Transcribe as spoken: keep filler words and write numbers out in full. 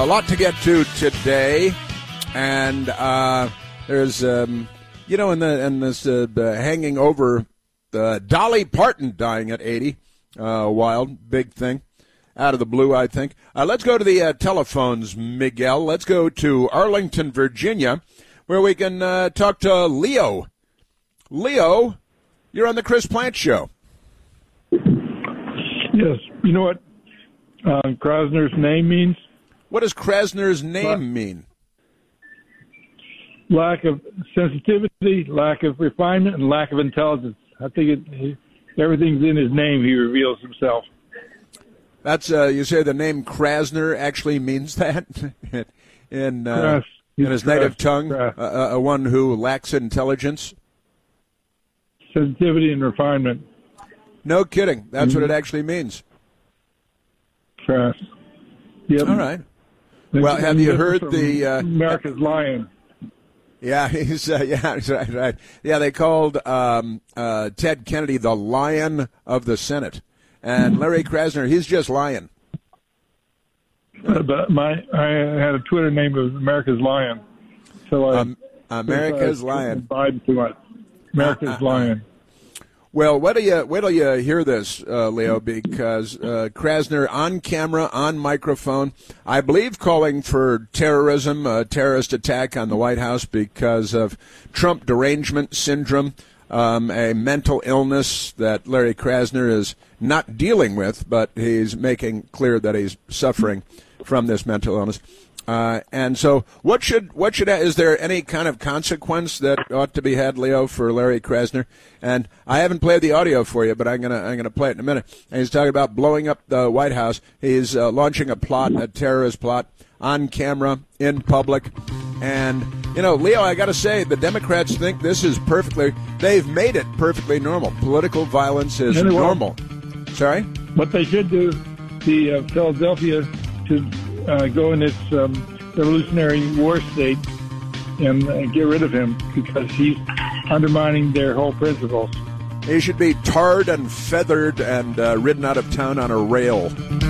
lot to get to today, and uh, there's, um, you know, in the in this uh, hanging over uh, Dolly Parton dying at eighty, uh, wild, big thing, out of the blue, I think. Uh, let's go to the uh, telephones, Miguel. Let's go to Arlington, Virginia, where we can uh, talk to Leo. Leo, you're on the Chris Plante Show. Yes. You know what uh, Krasner's name means? What does Krasner's name mean? Lack of sensitivity, lack of refinement, and lack of intelligence. I think it, he, everything's in his name. He reveals himself. That's uh, you say the name Krasner actually means that in uh, in his Kras, native tongue, uh, uh, one who lacks intelligence, sensitivity, and refinement. No kidding. That's mm-hmm. what it actually means. Kras. Yep. All right. Well, have you heard the uh, America's Lion? Yeah, he's uh, yeah, right, right. Yeah, they called um, uh, Ted Kennedy the Lion of the Senate, and Larry Krasner, he's just lying. Uh, but my, I had a Twitter name of America's Lion, so I um, America's I, Lion. Biden too much. America's uh, uh, Lion. Well, wait till you wait till you hear this, uh, Leo, because uh, Krasner on camera, on microphone, I believe calling for terrorism, a terrorist attack on the White House because of Trump derangement syndrome, um, a mental illness that Larry Krasner is not dealing with, but he's making clear that he's suffering from this mental illness. Uh, and so, what should what should is there any kind of consequence that ought to be had, Leo, for Larry Krasner? And I haven't played the audio for you, but I'm gonna I'm gonna play it in a minute. And he's talking about blowing up the White House. He's uh, launching a plot, a terrorist plot, on camera, in public. And you know, Leo, I got to say, the Democrats think this is perfectly. They've made it perfectly normal. Political violence is anyway, normal. Sorry. What they should do, the uh, Philadelphia should. Uh, go in its um, revolutionary war state and uh, get rid of him because he's undermining their whole principles. He should be tarred and feathered and uh, ridden out of town on a rail.